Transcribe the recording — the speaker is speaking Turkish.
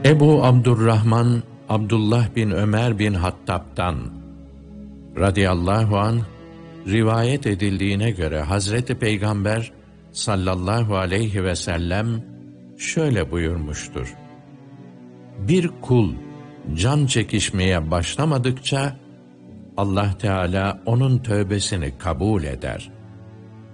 Ebu Abdurrahman Abdullah bin Ömer bin Hattab'dan radıyallahu anh rivayet edildiğine göre Hazreti Peygamber sallallahu aleyhi ve sellem şöyle buyurmuştur: Bir kul can çekişmeye başlamadıkça Allah Teala onun tövbesini kabul eder.